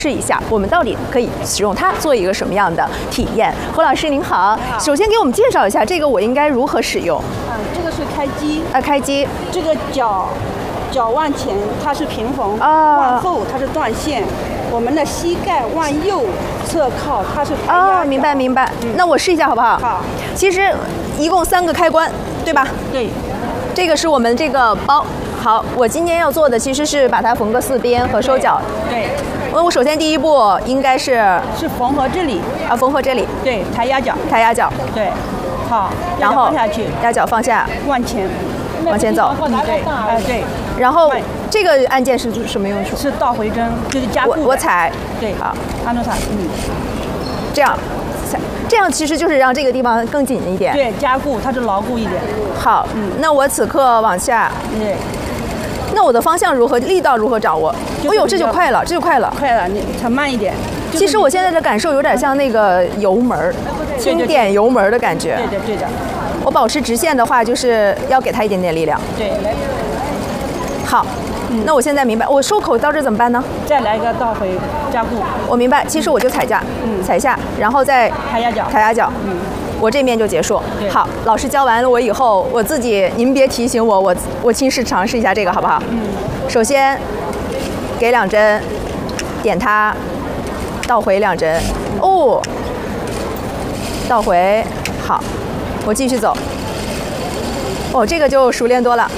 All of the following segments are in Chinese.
试一下，我们到底可以使用它做一个什么样的体验？胡老师您好，首先给我们介绍一下这个我应该如何使用？ 这个是开机， 开机。 这个脚往前它是平衡，往后它是断线。我们的膝盖往右侧靠，它是抬压。 明白。那我试一下好不好？ 好。 其实一共3个开关，对吧？ 对。 这个是我们这个包。好，我今天要做的其实是把它缝个4边和收脚。 对。 我首先第一步应该是缝合这里缝合这里。 对，抬压脚。 对。 好， 然后放下去， 压脚放下， 往前走。 对，对。 然后这个按键是什么用处？ 是倒回针，就是加固。 我踩。 对，好，按住它， 这样。这样其实就是让这个地方更紧一点。 对，加固，它是牢固一点。 好，那我此刻往下。 对。 那我的方向如何，力道如何掌握？哎呦，这就快了， 快了，你踩慢一点。 其实我现在的感受有点像那个油门，轻点油门的感觉。 对的。 我保持直线的话，就是要给它一点点力量。 对。 好。那我现在明白，我收口到这怎么办呢？ 再来一个倒回加固。 我明白，其实我就踩下，踩下，然后再抬压脚， 我这面就结束。好，老师教完了我以后，我自己您别提醒我亲试尝试一下这个好不好？首先给2针，点它，倒回2针，倒回，好，我继续走。这个就熟练多了。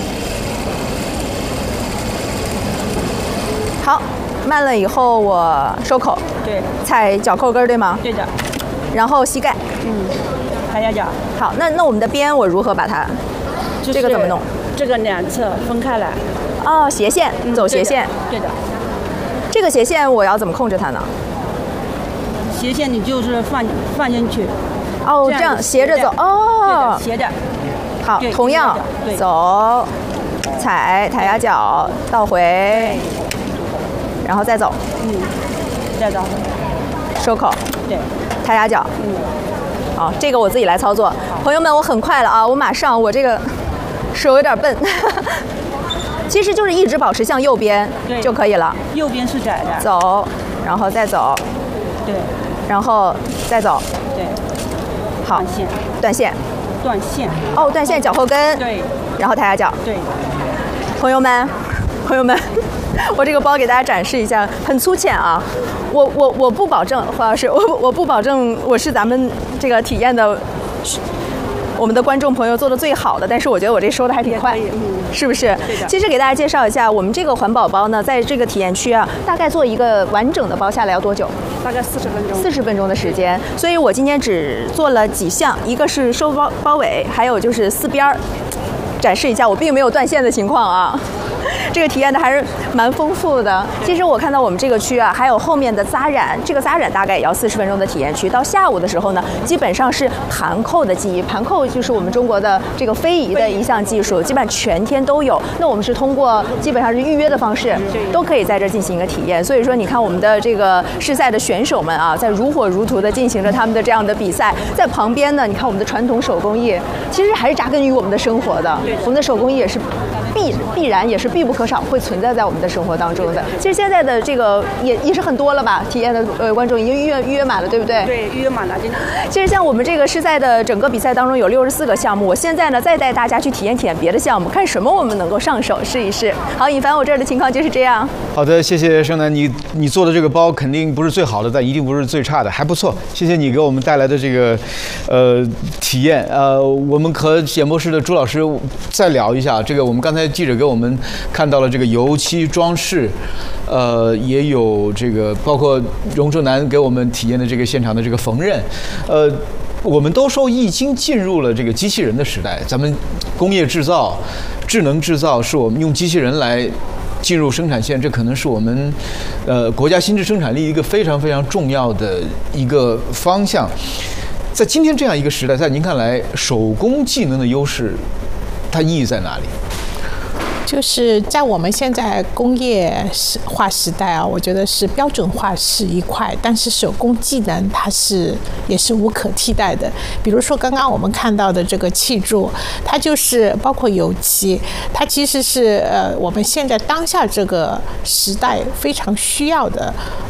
好，慢了以后我收口， 对， 踩脚扣跟对吗？ 对的。 然后膝盖， 抬压脚。 好，那我们的边我如何把它？这个怎么弄？ 这个2侧分开来。 斜线，走斜线。 对的。 这个斜线我要怎么控制它呢？ 斜线你就是放进去。 这样斜着走。 斜着。 好，同样走，踩抬压脚，倒回。然后再走， 再走， 收口， 对， 抬压脚，好，这个我自己来操作。朋友们，我很快了啊，我马上，我这个手有点笨，其实就是一直保持向右边就可以了。 右边是窄的。 走，然后再走， 对， 然后再走， 对， 好，断线，断线脚后跟， 对， 然后抬压脚， 对， 朋友们。我这个包给大家展示一下，很粗浅啊。我不保证，胡老师，我不保证我是咱们这个体验的，我们的观众朋友做的最好的，但是我觉得我这收的还挺快，是不是？其实给大家介绍一下，我们这个环保包呢，在这个体验区啊，大概做一个完整的包下来要多久？ 大概40分钟。 40分钟的时间，所以我今天只做了几项，一个是收包尾，还有就是4边展示一下，我并没有断线的情况啊。这个体验的还是蛮丰富的。其实我看到我们这个区啊，还有后面的扎染，这个扎染大概也要40分钟的体验区。到下午的时候呢，基本上是盘扣的技艺，盘扣就是我们中国的这个非遗的一项技术，基本上全天都有。那我们是通过基本上是预约的方式，都可以在这进行一个体验。所以说，你看我们的这个试赛的选手们啊，在如火如荼的进行着他们的这样的比赛。在旁边呢，你看我们的传统手工艺，其实还是扎根于我们的生活的。我们的手工艺也是必然也是必不可少会存在在我们的生活当中的。其实现在的这个也是很多了吧，体验的观众已经预约满了，对不对？ 对，预约满了。 其实像我们这个试赛的整个比赛当中有64个项目，我现在呢再带大家去体验别的项目，看什么我们能够上手试一试。好，尹凡，我这儿的情况就是这样。 好的，谢谢盛楠，你做的这个包肯定不是最好的，但一定不是最差的，还不错。谢谢你给我们带来的这个体验。我们和演播室的朱老师再聊一下这个，我们刚才记者给我们看到了这个油漆装饰，也有这个包括荣正南给我们体验的这个现场的这个缝纫，我们都说已经进入了这个机器人的时代，咱们工业制造、智能制造是我们用机器人来进入生产线，这可能是我们国家新质生产力一个非常非常重要的一个方向。在今天这样一个时代，在您看来，手工技能的优势，它意义在哪里？ 就是在我们现在工业化时代啊，我觉得是标准化是一块，但是手工技能它也是无可替代的。比如说刚刚我们看到的这个砌筑，它就是包括油漆，它其实是我们现在当下这个时代非常需要的